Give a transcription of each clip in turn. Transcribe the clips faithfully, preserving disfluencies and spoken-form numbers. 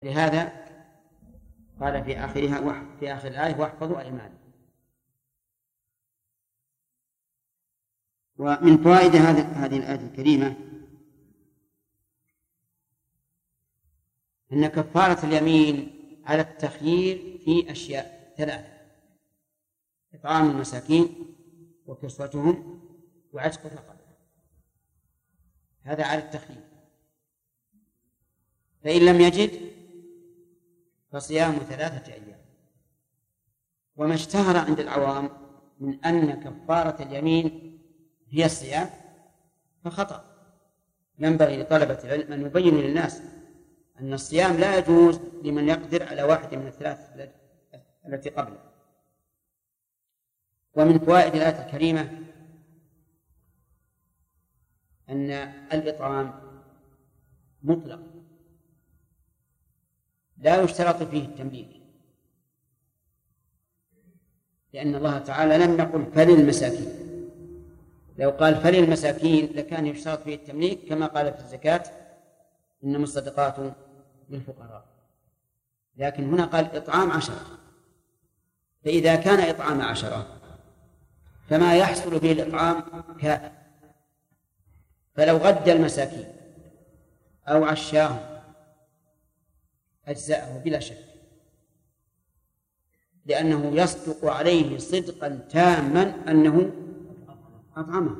لهذا قال في آخرها في آخر الآية واحفظوا أيمانكم. ومن فوائد هذه الآية الكريمة أن كفارة اليمين على التخيير في أشياء ثلاثة: إطعام المساكين وكسوتهم وعتق الرقبة، هذا على التخيير. فإن لم يجد فصيام ثلاثة أيام. وما اشتهر عند العوام من أن كفارة اليمين هي الصيام فخطأ. ينبغي لطلبة العلم أن يبينوا للناس أن الصيام لا يجوز لمن يقدر على واحد من الثلاث التي قبله. ومن فوائد الآية الكريمة أن الإطعام مطلق لا يشترط فيه التمليك، لأن الله تعالى لم يقل فللمساكين. لو قال فللمساكين لكان يشترط فيه التمليك، كما قال في الزكاة إنما الصدقات للفقراء، لكن هنا قال إطعام عشرة. فإذا كان إطعام عشرة فما يحصل به الإطعام كافٍ. فلو غدى المساكين أو عشاهم أجزاءه بلا شك، لأنه يصدق عليه صدقا تاما أنه أطعمه.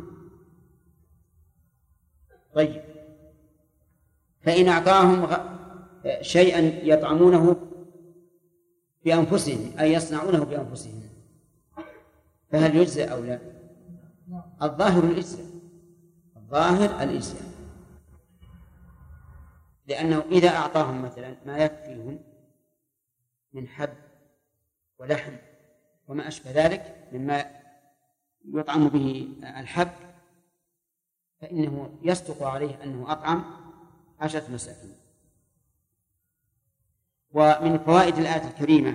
طيب، فإن أعطاهم شيئا يطعمونه بأنفسهم أي يصنعونه بأنفسهم فهل يجزى أو لا؟ الظاهر الإجزاء، الظاهر الإجزاء، لأنه إذا أعطاهم مثلا ما يكفيهم من حب ولحم وما أشبه ذلك مما يطعم به الحب فإنه يصدق عليه أنه أطعم عشرة مساكين. ومن فوائد الآية الكريمة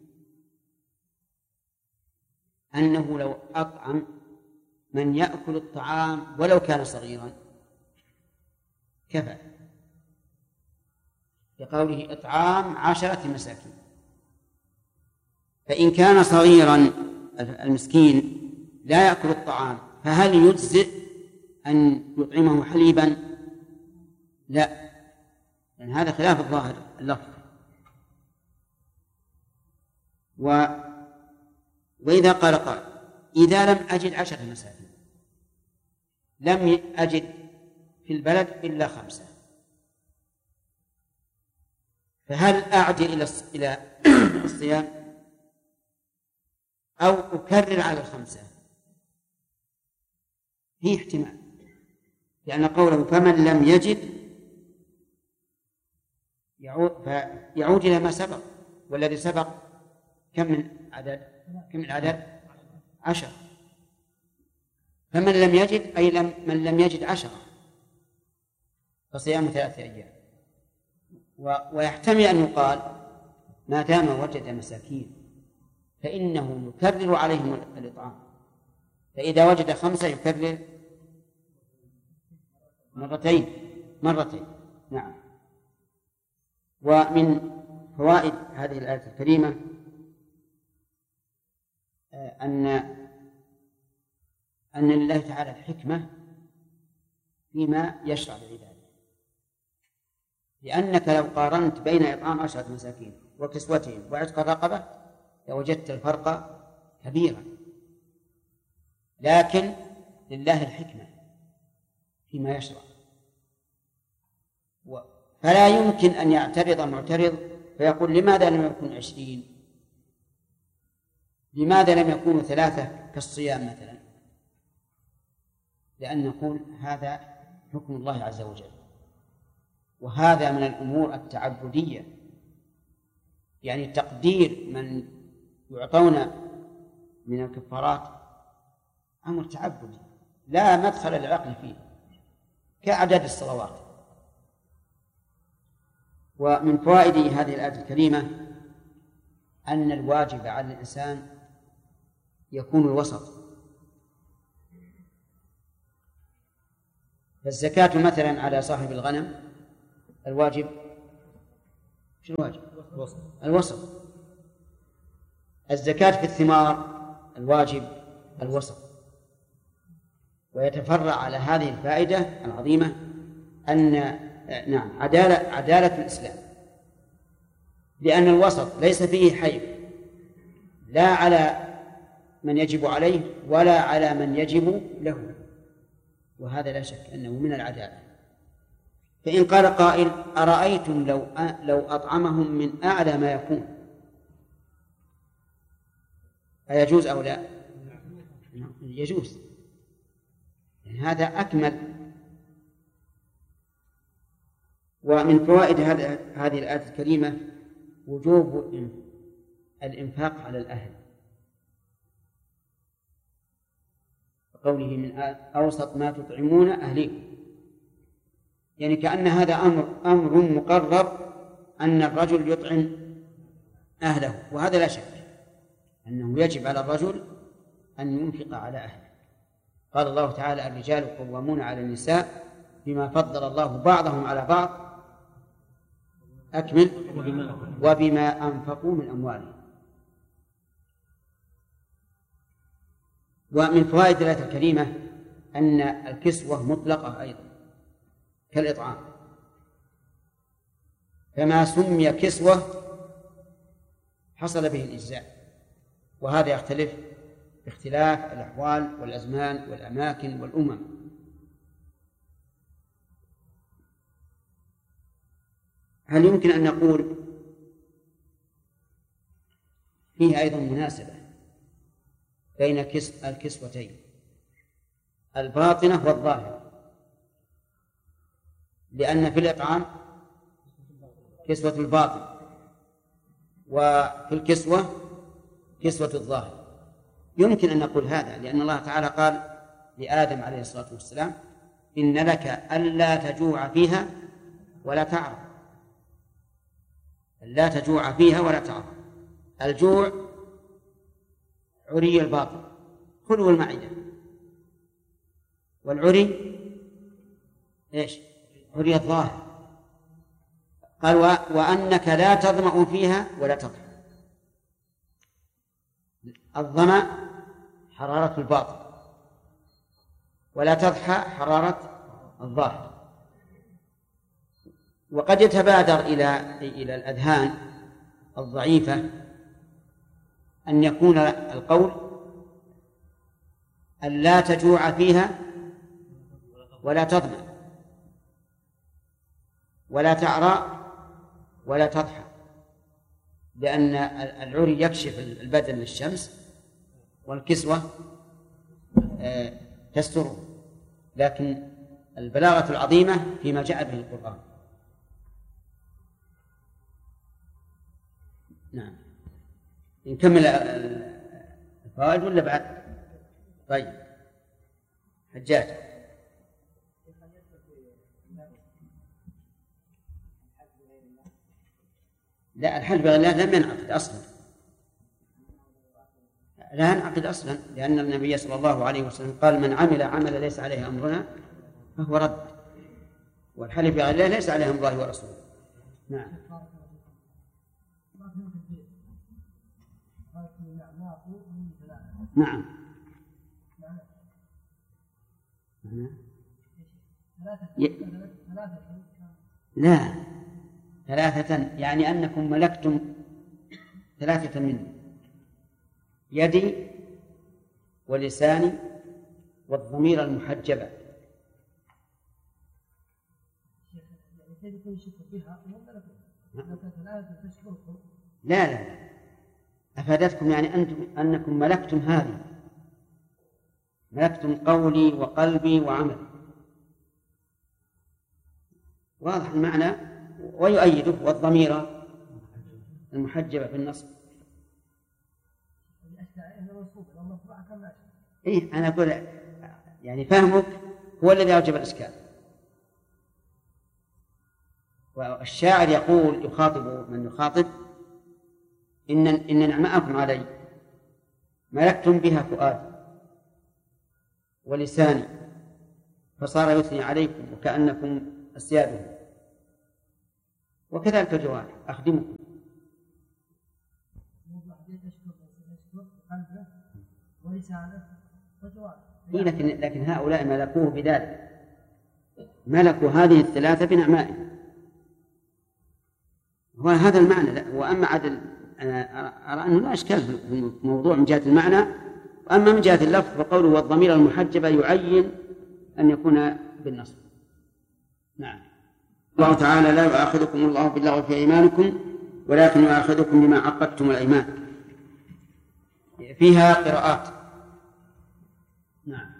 أنه لو أطعم من يأكل الطعام ولو كان صغيرا كفى، لقوله إطعام عشرة مساكين. فإن كان صغيرا المسكين لا يأكل الطعام فهل يجزئ أن يطعمه حليبا؟ لا، لأن هذا خلاف الظاهر اللفظ. و... وإذا قال قال إذا لم أجد عشرة مساكين، لم أجد في البلد إلا خمسة، فهل أعدل إلى إلى الصيام أو أكرر على الخمسة؟ في احتمال، لأن قوله فمن لم يجد يعود, يعود إلى ما سبق، والذي سبق كم من عدد؟ كم من عدد؟ عشر. فمن لم يجد أي لم من لم يجد عشرة فصيام ثلاثة أيام. ويحتمل أن يقال ما دام وجد مساكين فإنه يكرر عليهم الإطعام، فإذا وجد خمسة يكرر مرتين مرتين نعم. ومن فوائد هذه الآية الكريمة أن أن لله تعالى الحكمة فيما يشرع لعباده، لأنك لو قارنت بين إطعام عشرة مساكين وكسوتهم وعتق الرقبة لوجدت الفرق كبيرا، لكن لله الحكمة فيما يشرع. فلا يمكن أن يعترض معترض فيقول لماذا لم يكن عشرين؟ لماذا لم يكونوا ثلاثة كالصيام مثلا؟ لأن نقول هذا حكم الله عز وجل، وهذا من الأمور التعبدية، يعني تقدير من يعطون من الكفارات أمر تعبدي لا مدخل للعقل فيه كأعداد الصلوات. ومن فوائد هذه الآية الكريمة أن الواجب على الإنسان يكون الوسط. فالزكاة مثلا على صاحب الغنم الواجب شو الواجب؟ الوسط. الزكاة في الثمار الواجب الوسط. ويتفرع على هذه الفائدة العظيمة أن نعم عدالة عدالة الإسلام، لأن الوسط ليس فيه حيف لا على من يجب عليه ولا على من يجب له، وهذا لا شك أنه من العدالة. فإن قال قائل أرأيتم لو لو أطعمهم من أعلى ما يكون أيجوز أو لا؟ يجوز، يعني هذا أكمل. ومن فوائد هذه الآية الكريمة وجوب الإنفاق على الأهل، قوله من أوسط ما تطعمون أهليكم، يعني كأن هذا أمر أمر مقرر أن الرجل يطعم أهله، وهذا لا شك أنه يجب على الرجل أن ينفق على أهله. قال الله تعالى الرجال قوامون على النساء بما فضل الله بعضهم على بعض أكمل وبما أنفقوا من أموالهم. ومن فوائد الآية الكريمة أن الكسوة مطلقة أيضا كالإطعام، فما سمي كسوة حصل به الإجزاء، وهذا يختلف باختلاف الأحوال والأزمان والأماكن والأمم. هل يمكن أن نقول فيه أيضا مناسبة بين الكسوتين الباطنة والظاهرة؟ لأن في الإطعام كسوة الباطن وفي الكسوة كسوة الظاهر. يمكن أن نقول هذا لأن الله تعالى قال لآدم عليه الصلاة والسلام إن لك ألا تجوع فيها ولا تعرى، لا تجوع فيها ولا تعرى. الجوع عري الباطن خلو المعدة، والعري إيش؟ عري الظاهر. قال وأنك لا تظمأ فيها ولا تضحى. الظمأ حرارة الباطن ولا تضحى حرارة الظاهر. وقد يتبادر إلى إلى الأذهان الضعيفة أن يكون القول أن لا تجوع فيها ولا تظمأ ولا تعرى ولا تضحى، لأن العري يكشف البدن للشمس والكسوة تستره. لكن البلاغة العظيمة فيما جاء به القرآن. نعم، نكمل الفوائد ولا بعد؟ طيب حجاج. لا، الحلف بغير الله لم ينعقد أصلا، لا ينعقد أصلا، لأن النبي صلى الله عليه وسلم قال من عمل عمل ليس عليه أمرنا فهو رد، والحلف بغير الله ليس عليه أمر الله ورسوله. نعم. نعم. لا، ثلاثة يعني أنكم ملكتم ثلاثة منه: يدي ولساني والضمير المحجبة. لا لا لا، أفادتكم يعني أنتم أنكم ملكتم هذه، ملكتم قولي وقلبي وعملي. واضح المعنى. ويؤيده والضمير المحجبة في النصب. إيه أنا أقول يعني فهمك هو الذي أوجب الإشكال. والشاعر يقول يخاطب من يخاطب إن إن نعماءكم علي ملكتم بها فؤادي ولساني فصار يثني عليكم وكأنكم أسياده. وكذلك الجوارح أخدمكم. لكن لكن هؤلاء ملكوه بذلك، ملكوا هذه الثلاثة بنعمائهم، وهذا المعنى. لا. وأما عدل أنا أرى أنه لا إشكال في الموضوع من جهة المعنى، وأما من جهة اللفظ فقوله والضمير المحجبة يعين أن يكون بالنصب. نعم. الله تعالى لا يؤاخذكم الله باللغو في أيمانكم ولكن يؤاخذكم بما عقدتم الأيمان. فيها قراءات. نعم.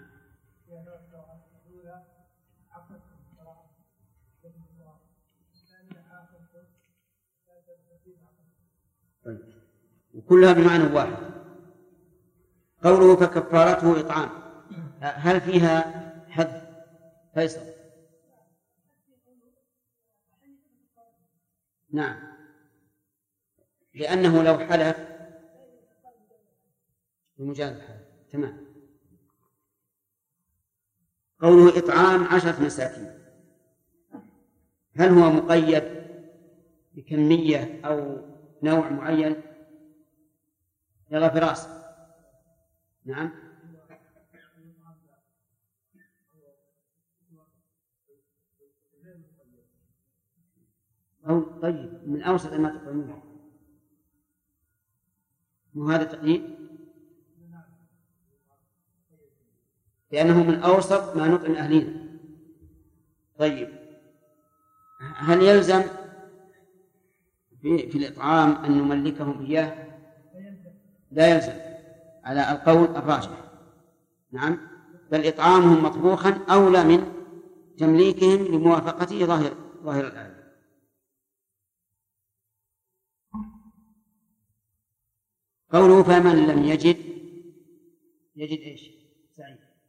وكلها بمعنى واحد. قوله فكفارته إطعام، هل فيها حذف فيصل؟ نعم، لأنه لو حلف بمجرد الحلف. تمام. قوله إطعام عشرة مساكين، هل هو مقيد بكمية أو نوع معين؟ يلا فراس. نعم. أو طيب من أوسط ما تطعمون، مو هذا تقييد؟ لأنه من أوسط ما نطعم أهلنا. طيب هل يلزم في, في الإطعام أن نملكهم إياه؟ لا يلزم على القول الراجح. نعم، بل إطعامهم مطبوخا أولى من تمليكهم لموافقته ظاهر ظاهر الآية. قوله فمن لم يجد، يجد إيش؟ سعيد.